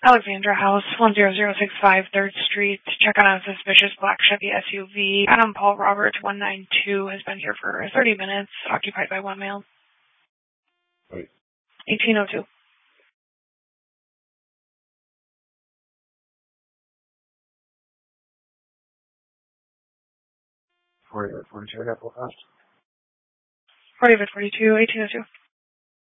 Alexandra House, 10065 3rd Street. Check on a suspicious black Chevy SUV. Adam Paul Robert 192 has been here for 30 minutes, occupied by one male. Wait. 1802. 42, I got full cost. 40 42, 1802.